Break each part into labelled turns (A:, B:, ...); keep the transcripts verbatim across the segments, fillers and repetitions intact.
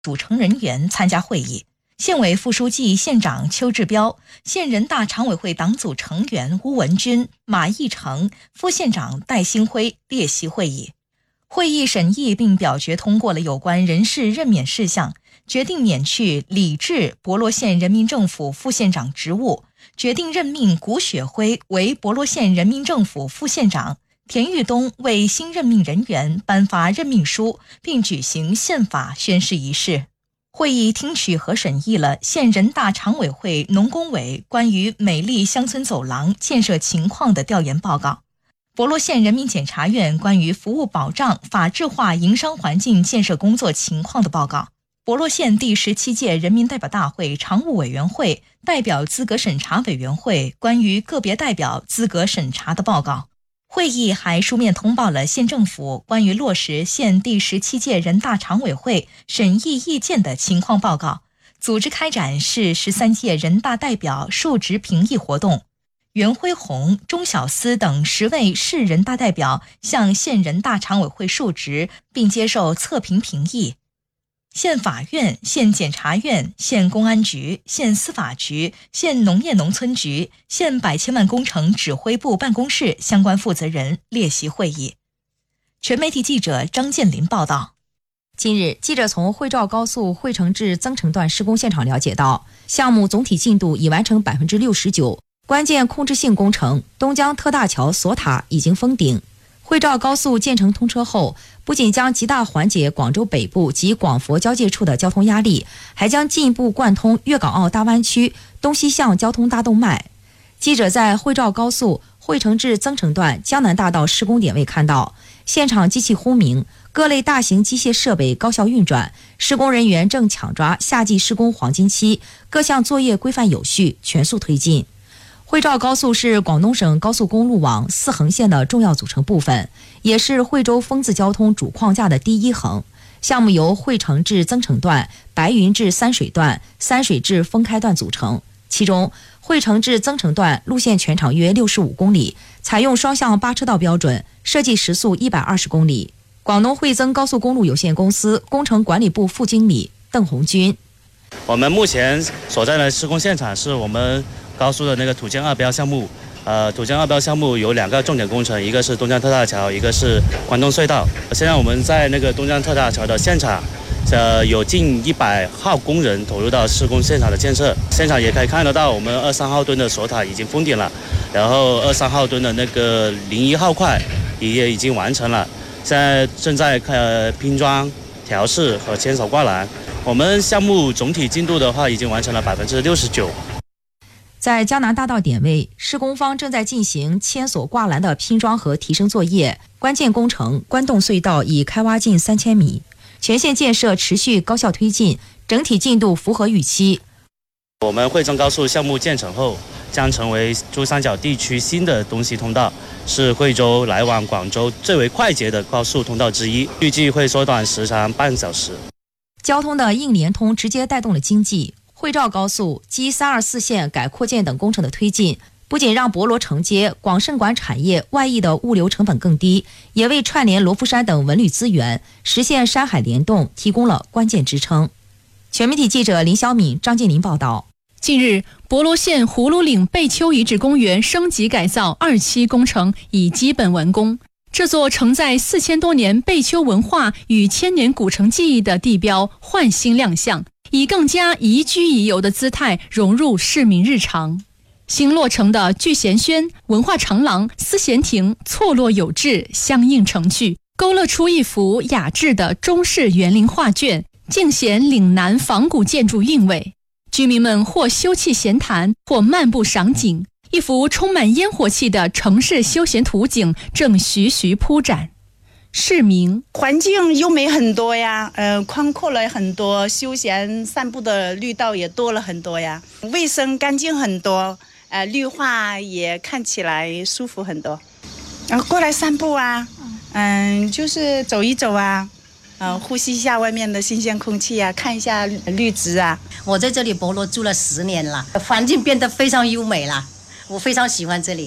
A: 组成人员参加会议。县委副书记、县长邱志彪，县人大常委会党组成员邬文军、马义成，副县长戴兴辉列席会议。会议审议并表决通过了有关人事任免事项，决定免去李志博罗县人民政府副县长职务，决定任命谷雪辉为博罗县人民政府副县长，田玉东为新任命人员颁发任命书，并举行宪法宣誓仪式。会议听取和审议了县人大常委会农工委关于美丽乡村走廊建设情况的调研报告，博罗县人民检察院关于服务保障法治化营商环境建设工作情况的报告，博罗县第十七届人民代表大会常务委员会代表资格审查委员会关于个别代表资格审查的报告。会议还书面通报了县政府关于落实县第十七届人大常委会审议意见的情况报告，组织开展市十三届人大代表述职评议活动。袁辉红、钟小思等十位市人大代表向县人大常委会述职，并接受测评评议。县法院、县检察院、县公安局、县司法局、县农业农村局、县百千万工程指挥部办公室相关负责人列席会议。全媒体记者张建林报道。
B: 近日，记者从惠赵高速惠城至增城段施工现场了解到，项目总体进度已完成百分之六十九，关键控制性工程东江特大桥索塔已经封顶。惠赵高速建成通车后，不仅将极大缓解广州北部及广佛交界处的交通压力，还将进一步贯通粤港澳大湾区东西向交通大动脉。记者在惠赵高速惠城至增城段江南大道施工点位看到，现场机器轰鸣，各类大型机械设备高效运转，施工人员正抢抓夏季施工黄金期，各项作业规范有序，全速推进。惠赵高速是广东省高速公路网四横线的重要组成部分，也是惠州封自交通主框架的第一横。项目由惠城至增城段、白云至三水段、三水至封开段组成。其中，惠城至增城段路线全长约六十五公里，采用双向八车道标准，设计时速一百二十公里。广东惠增高速公路有限公司工程管理部副经理邓红军：
C: 我们目前所在的施工现场是我们高速的那个土建二标项目，呃，土建二标项目有两个重点工程，一个是东江特大桥，一个是关东隧道。现在我们在那个东江特大桥的现场，呃，有近一百号工人投入到施工现场的建设。现场也可以看得到，我们二三号墩的索塔已经封顶了，然后二三号墩的那个零一号块也已经完成了，现在正在呃拼装、调试和牵手挂栏。我们项目总体进度的话，已经完成了百分之六十九。
B: 在江南大道点位，施工方正在进行牵索挂栏的拼装和提升作业，关键工程关洞隧道已开挖近三千米，全线建设持续高效推进，整体进度符合预期。
C: 我们惠增高速项目建成后，将成为珠三角地区新的东西通道，是惠州来往广州最为快捷的高速通道之一，预计会缩短时长半小时。
B: 交通的硬联通直接带动了经济。惠赵高速基三二四线改扩建等工程的推进，不仅让博罗承接广深管产业外溢的物流成本更低，也为串联罗浮山等文旅资源，实现山海联动提供了关键支撑。全媒体记者林小敏、张建林报道。
D: 近日，博罗县葫芦岭贝丘遗址公园升级改造二期工程已基本完工。这座承载四千多年贝丘文化与千年古城记忆的地标焕新亮相，以更加宜居宜游的姿态融入市民日常。新落成的聚贤轩、文化长廊、思贤亭错落有致，相映成趣，勾勒出一幅雅致的中式园林画卷，尽显岭南仿古建筑韵味。居民们或休憩闲谈，或漫步赏景，一幅充满烟火气的城市休闲图景正徐徐铺展。市民
E: 环境优美很多呀，呃，宽阔了很多，休闲散步的绿道也多了很多呀，卫生干净很多，呃，绿化也看起来舒服很多。然后过来散步啊，嗯、呃，就是走一走啊，呃，呼吸一下外面的新鲜空气啊，看一下绿植啊。
F: 我在这里博罗住了十年了，环境变得非常优美了，我非常喜欢这里。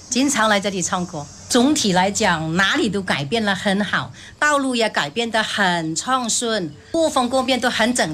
F: 经常来这里唱歌。总体来讲，哪里都改变了很好，道路也改变得很畅顺，各方各面都很整